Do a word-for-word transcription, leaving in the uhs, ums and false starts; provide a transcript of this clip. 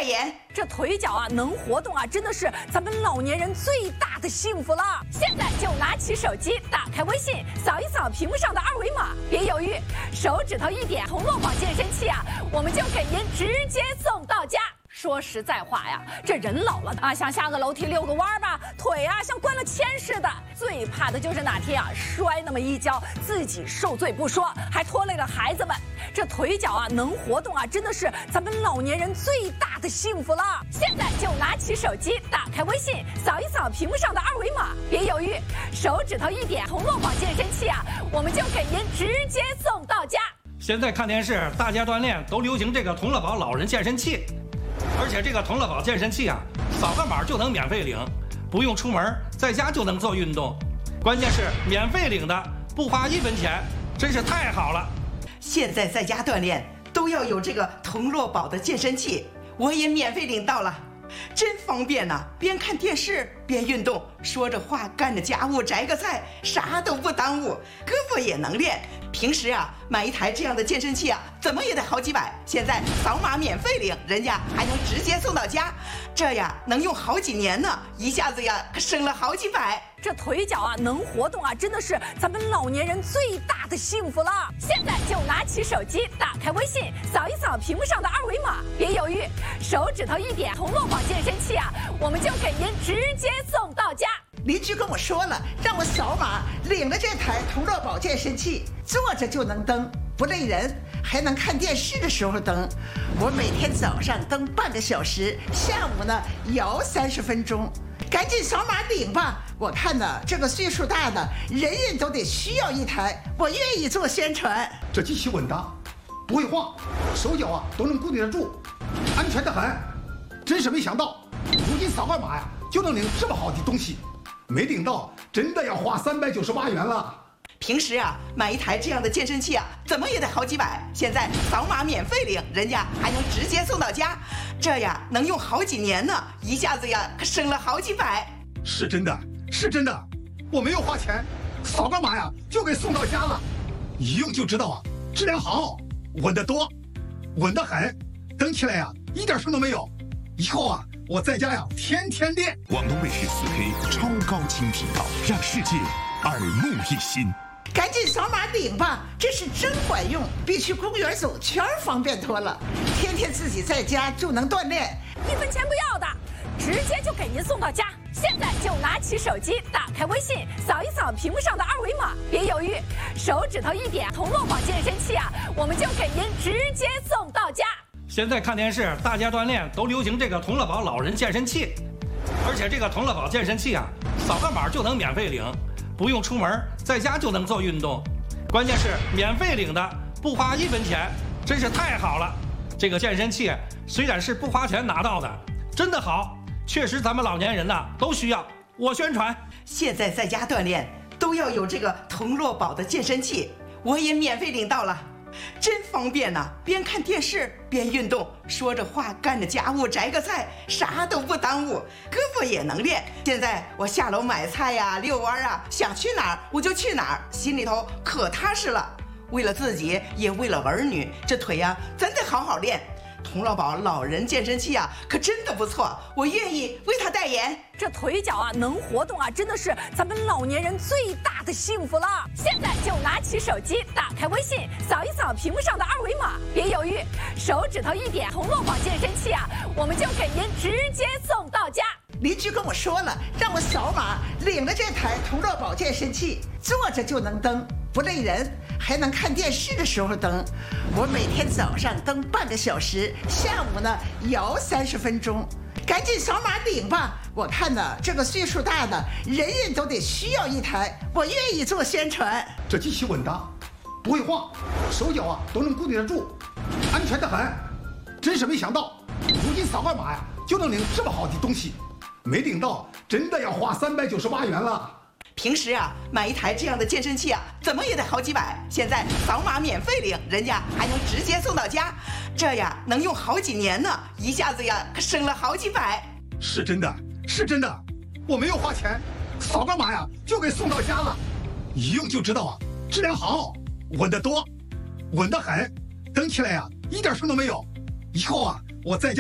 代言。 这腿脚啊，能活动啊，真的是咱们老年人最大的幸福了。现在就拿起手机，打开微信，扫一扫屏幕上的二维码，别犹豫，手指头一点，同乐宝健身器啊，我们就给您直接送到家。说实在话呀，这人老了啊，想下个楼梯遛个弯吧，腿啊像灌了铅似的。最怕的就是哪天啊摔那么一跤，自己受罪不说，还拖累了孩子们。这腿脚啊能活动啊，真的是咱们老年人最大的幸福了。现在就拿起手机，打开微信，扫一扫屏幕上的二维码，别犹豫，手指头一点，同乐宝健身器啊，我们就给您直接送到家。 现在看电视，大家锻炼都流行这个同乐宝老人健身器。而且这个同乐宝健身器啊，扫个码就能免费领，不用出门，在家就能做运动。关键是免费领的，不花一分钱，真是太好了。 现在在家锻炼都要有这个同乐宝的健身器，我也免费领到了，真方便呐、啊！边看电视边运动，说着话干着家务，摘个菜，啥都不耽误，胳膊也能练。平时啊，买一台这样的健身器啊，怎么也得好几百。现在扫码免费领，人家还能直接送到家，这呀能用好几年呢，一下子呀可省了好几百。 这腿脚啊能活动啊，真的是咱们老年人最大的幸福了。现在就拿起手机，打开微信，扫一扫屏幕上的二维码，别犹豫，手指头一点，同乐宝健身器啊，我们就给您直接送到家。 邻居跟我说了，让我扫码领了这台同乐宝健身器，坐着就能蹬，不累人，还能看电视的时候蹬。我每天早上蹬半个小时，下午呢摇三十分钟。赶紧扫码领吧！我看呢，这个岁数大的人人都得需要一台，我愿意做宣传。 这机器稳当，不会晃，手脚啊都能固定得住，安全得很。真是没想到，如今扫个码呀就能领这么好的东西，没领到真的要花三百九十八元了。 平时啊，买一台这样的健身器啊，怎么也得好几百。现在扫码免费领，人家还能直接送到家，这呀能用好几年呢，一下子呀可省了好几百。 是真的，是真的，我没有花钱，扫个码呀就给送到家了，一用就知道啊，质量好，稳得多，稳得很，蹬起来呀一点声都没有。以后啊，我在家呀天天练。 广东卫视四 K 超高清频道，让世界耳目一新。 赶紧扫码领吧，这是真管用，比去公园走圈方便多了。天天自己在家就能锻炼， 一分钱不要的，直接就给您送到家。现在就拿起手机，打开微信，扫一扫屏幕上的二维码，别犹豫，手指头一点，同乐宝健身器啊，我们就给您直接送到家。 现在看电视，大家锻炼都流行这个同乐宝老人健身器。而且这个同乐宝健身器啊，扫个码就能免费领，不用出门，在家就能做运动。关键是免费领的，不花一分钱，真是太好了。这个健身器虽然是不花钱拿到的，真的好，确实咱们老年人呐都需要。我宣传， 现在在家锻炼都要有这个同乐宝的健身器，我也免费领到了，真方便呐、啊！边看电视边运动，说着话干着家务，摘个菜，啥都不耽误，胳膊也能练。现在我下楼买菜呀、遛弯啊，想去哪儿我就去哪儿，心里头可踏实了。为了自己，也为了儿女，这腿呀、啊、真得好好练。同乐宝老人健身器啊，可真的不错，我愿意为他代言。 这腿脚啊能活动啊，真的是咱们老年人最大的幸福了。现在就拿起手机，打开微信，扫一扫屏幕上的二维码，别犹豫，手指头一点，同乐宝健身器啊，我们就给您直接送到家。 邻居跟我说了，让我扫码领了这台同乐宝健身器，坐着就能蹬，不累人，还能看电视的时候蹬。我每天早上蹬半个小时，下午呢摇三十分钟。赶紧扫码领吧！我看呢，这个岁数大的人人都得需要一台，我愿意做宣传。 这机器稳当，不会晃，手脚啊都能固定得住，安全得很。真是没想到，如今扫个码呀就能领这么好的东西，没领到真的要花三百九十八元了。 平时啊，买一台这样的健身器啊，怎么也得好几百。现在扫码免费领，人家还能直接送到家，这呀能用好几年呢，一下子呀可省了好几百。 是真的，是真的，我没有花钱，扫个码呀就给送到家了，一用就知道啊，质量好，稳得多，稳得很，蹬起来呀一点声都没有。以后啊，我在家